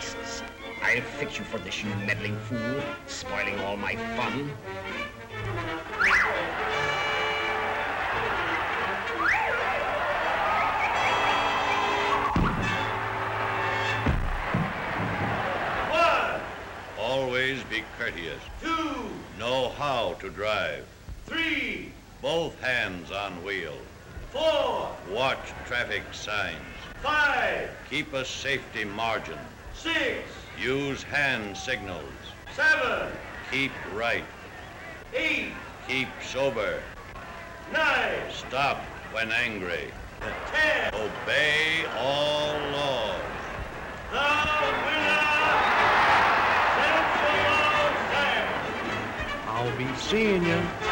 beasts. I'll fix you for this, you meddling fool, spoiling all my fun. Always be courteous. 2. Know how to drive. 3. Both hands on wheel. 4. Watch traffic signs. 5. Keep a safety margin. 6. Use hand signals. 7. Keep right. 8. Keep sober. 9. Stop when angry. 10. Obey all laws. The winner! I'll be seeing you.